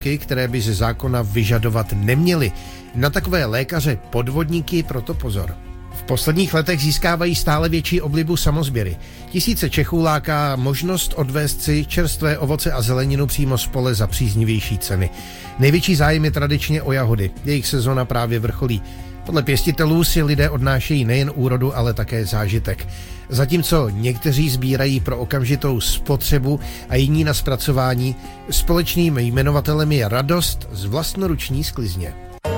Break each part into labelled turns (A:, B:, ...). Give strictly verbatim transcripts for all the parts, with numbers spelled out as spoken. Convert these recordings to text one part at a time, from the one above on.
A: které by ze zákona vyžadovat neměly. Na takové lékaře podvodníky proto pozor. V posledních letech získávají stále větší oblibu samozběry. Tisíce Čechů láká možnost odvést si čerstvé ovoce a zeleninu přímo z pole za příznivější ceny. Největší zájem je tradičně o jahody. Jejich sezona právě vrcholí. Podle pěstitelů si lidé odnášejí nejen úrodu, ale také zážitek. Zatímco někteří sbírají pro okamžitou spotřebu a jiní na zpracování, společným jmenovatelem je radost z vlastnoruční sklizně.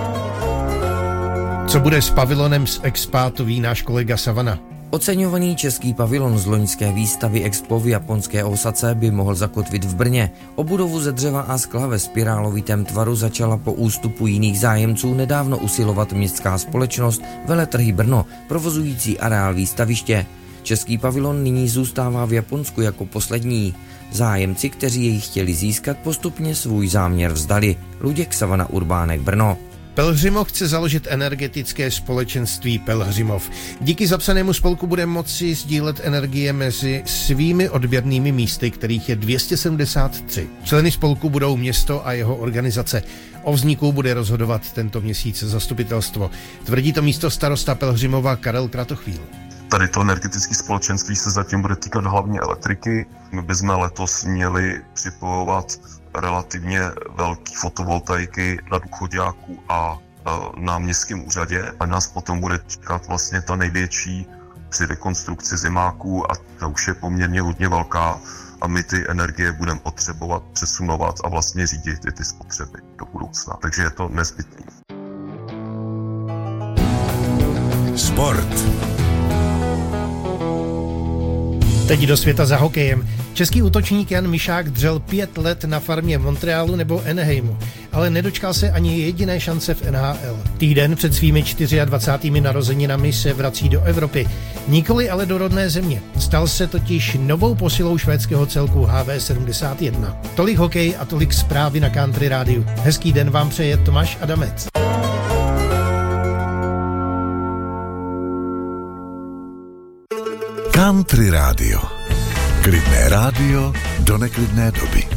A: Co bude s pavilonem z Expa, to ví náš kolega Savana.
B: Oceňovaný český pavilon z loňské výstavy Expo v japonské Osace by mohl zakotvit v Brně. O budovu ze dřeva a skla ve spirálovitém tvaru začala po ústupu jiných zájemců nedávno usilovat městská společnost Veletrhy Brno, provozující areál výstaviště. Český pavilon nyní zůstává v Japonsku jako poslední. Zájemci, kteří jej chtěli získat, postupně svůj záměr vzdali. Luděk, Savana, Urbánek, Brno.
A: Pelhřimov chce založit energetické společenství Pelhřimov. Díky zapsanému spolku bude moci sdílet energie mezi svými odběrnými místy, kterých je dvě stě sedmdesát tři. Členy spolku budou město a jeho organizace. O vzniku bude rozhodovat tento měsíc zastupitelstvo. Tvrdí to místo starosta Pelhřimova Karel Kratochvíl.
C: Tady to energetické společenství se zatím bude týkat hlavně elektriky. My bychom letos měli připojovat relativně velký fotovoltaiky na důchoďáků a na městském úřadě a nás potom bude čekat vlastně ta největší při rekonstrukci zimáků a ta už je poměrně hodně velká a my ty energie budeme potřebovat přesunovat a vlastně řídit i ty spotřeby do budoucna. Takže je to nezbytné.
D: Sport.
A: Teď do světa za hokejem. Český útočník Jan Mišák dřel pět let na farmě v Montrealu nebo Anaheimu, ale nedočkal se ani jediné šance v N H L. Týden před svými dvacátými čtyřmi narozeninami se vrací do Evropy, nikoli ale do rodné země. Stal se totiž novou posilou švédského celku H V sedmdesát jedna. Tolik hokej a tolik zprávy na Country Rádiu. Hezký den vám přeje Tomáš Adamec.
D: Country Rádio. Klidné rádio do neklidné doby.